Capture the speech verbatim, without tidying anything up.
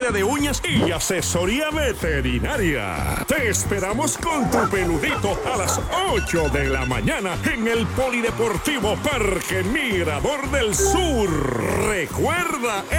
manicura de uñas y asesoría veterinaria. Te esperamos con tu peludito a las ocho de la mañana en el Polideportivo Parque Mirador del Sur. Recuerda,